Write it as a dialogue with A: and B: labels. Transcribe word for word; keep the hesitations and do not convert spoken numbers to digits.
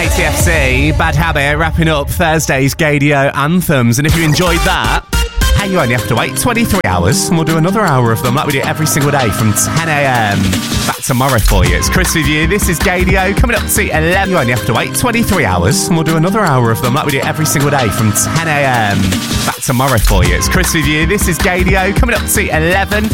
A: K T F C, Bad Habit, wrapping up Thursday's Gaydio anthems. And if you enjoyed that, hey, you only have to wait twenty-three hours and we'll do another hour of them like we do every single day from ten a.m. Back tomorrow for you. It's Chris with you. This is Gaydio coming up to eleven. You only have to wait twenty-three hours and we'll do another hour of them like we do every single day from ten a.m. Back tomorrow for you. It's Chris with you. This is Gaydio coming up to eleven.